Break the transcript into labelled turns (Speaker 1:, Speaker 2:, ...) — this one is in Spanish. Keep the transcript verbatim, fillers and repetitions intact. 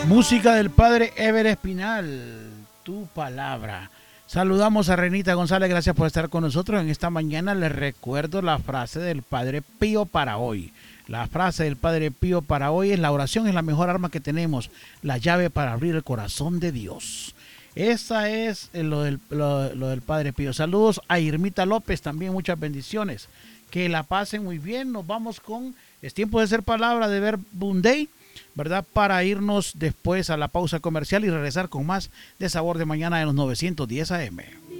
Speaker 1: Música del padre Ever Espinal, tu palabra. Saludamos a Renita González, gracias por estar con nosotros. En esta mañana les recuerdo la frase del Padre Pío para hoy. La frase del Padre Pío para hoy es: la oración es la mejor arma que tenemos, la llave para abrir el corazón de Dios. Esa es lo del, lo, lo del Padre Pío. Saludos a Irmita López, también muchas bendiciones. Que la pasen muy bien. Nos vamos con Es tiempo de hacer palabra de Ver Bunday, ¿verdad? Para irnos después a la pausa comercial y regresar con más de Sabor de Mañana en los novecientos diez A M.